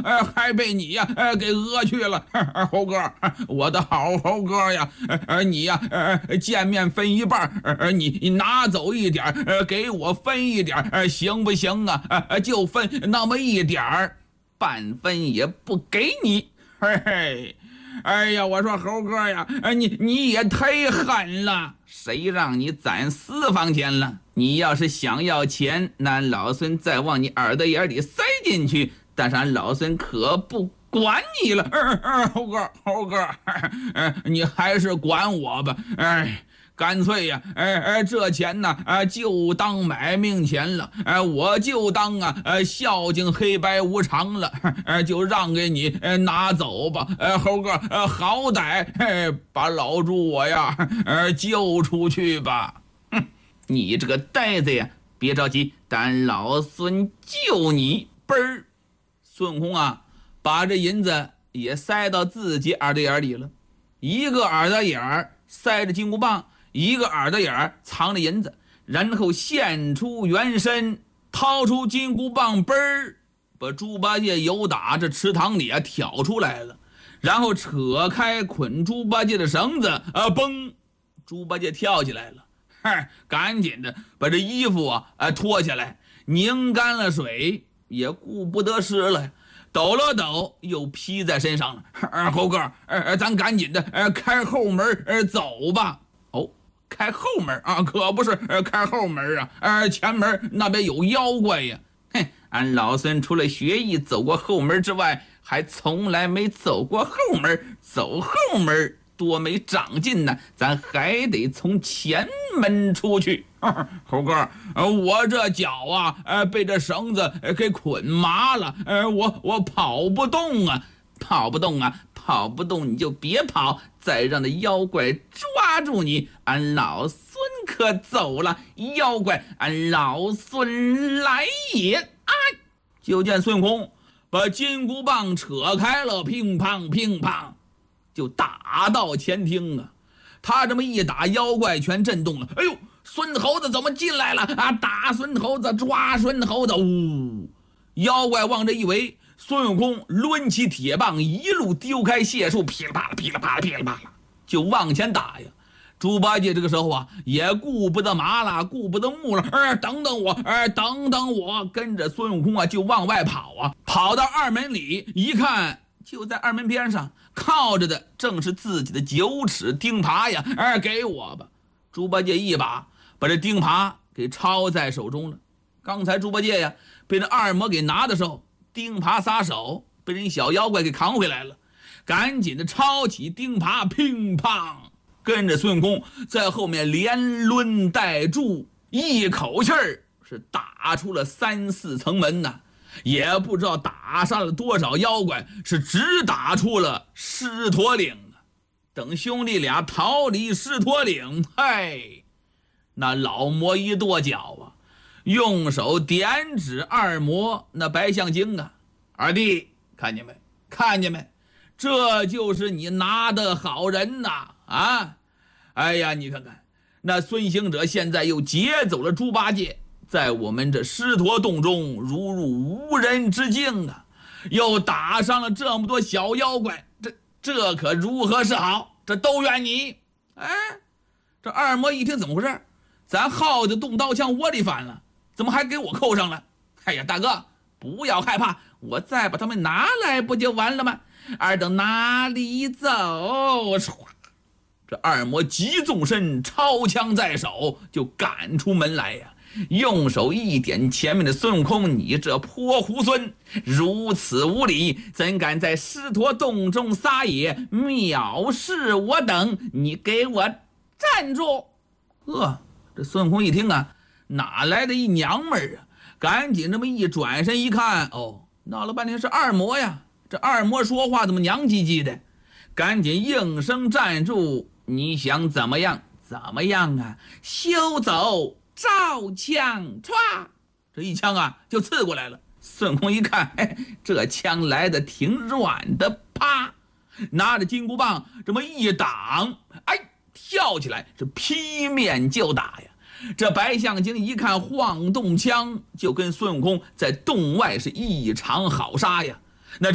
还被你呀给讹去了。猴哥，我的好猴哥呀，你呀见面分一半，你拿走一点，给我分一点，行不行啊？就分那么一点儿，半分也不给你。嘿嘿，哎呀，我说猴哥呀，你也太狠了，谁让你攒私房钱了？你要是想要钱，那老孙再往你耳朵眼里塞进去，但是俺老孙可不管你了。猴哥，你还是管我吧。干脆呀，这钱呢，就当买命钱了，我就当孝敬黑白无常了，就让给你拿走吧。猴哥，好歹把老猪我呀救出去吧。你这个呆子呀，别着急，但老孙救你。嘣儿，孙悟空啊，把这银子也塞到自己耳朵眼里了，一个耳朵眼塞着金箍棒，一个耳朵眼藏着银子，然后现出原身，掏出金箍棒，嘣儿，把猪八戒由打这池塘里挑出来了，然后扯开捆猪八戒的绳子，嘣，猪八戒跳起来了。赶紧的把这衣服脱下来，拧干了水，也顾不得湿了，抖了抖又披在身上了。猴哥，咱赶紧的开后门走吧。哦，开后门啊，可不是开后门啊，前门那边有妖怪呀。俺老孙除了学艺走过后门之外，还从来没走过后门，走后门多没长进呢，咱还得从前门出去。猴哥，我这脚被这绳子给捆麻了，我跑不动啊，跑不动你就别跑，再让那妖怪抓住你，俺老孙可走了。妖怪，俺老孙来也！就见孙悟空把金箍棒扯开了，乒乓乒乓就打到前厅啊！他这么一打，妖怪全震动了。哎呦，孙猴子怎么进来了啊？打孙猴子，抓孙猴子！呜！妖怪往这一围，孙悟空抡起铁棒，一路丢开解数，噼里啪啦，噼里啪啦，噼里啪啦，就往前打呀！猪八戒这个时候也顾不得麻了，顾不得木了，等等我，跟着孙悟空就往外跑跑到二门里一看，就在二门边上靠着的正是自己的9齿钉耙呀！给我吧！猪八戒一把把这钉耙给抄在手中了。刚才猪八戒呀被那二魔给拿的时候，钉耙撒手，被人小妖怪给扛回来了，赶紧的抄起钉耙，乒乓，跟着孙悟空在后面连抡带住，一口气儿是打出了3、4层门呐！也不知道打杀了多少妖怪，是直打出了狮驼岭啊！等兄弟俩逃离狮驼岭，嘿，那老魔一跺脚用手点指二魔那白象精啊，二弟，看见没？这就是你拿的好人呐！哎呀，你看看，那孙行者现在又劫走了猪八戒，在我们这狮驼洞中如入无人之境啊！又打伤了这么多小妖怪，这可如何是好？这都怨你！这二魔一听怎么回事？咱耗子动刀枪窝里反了，怎么还给我扣上了？哎呀，大哥，不要害怕，我再把他们拿来不就完了吗？二等哪里走？这二魔急纵身，抄枪在手，就赶出门来呀！用手一点前面的孙悟空，你这泼猢狲，如此无礼，怎敢在狮驼洞中撒野，藐视我等？你给我站住！这孙悟空一听哪来的一娘们儿赶紧这么一转身一看，闹了半天是二魔呀！这二魔说话怎么娘唧唧的？赶紧应声站住！你想怎么样？休走！照枪，歘！这一枪就刺过来了。孙悟空一看，这枪来的挺软的，啪！拿着金箍棒这么一挡，跳起来是劈面就打呀！这白象精一看晃动枪，就跟孙悟空在洞外是一场好杀呀！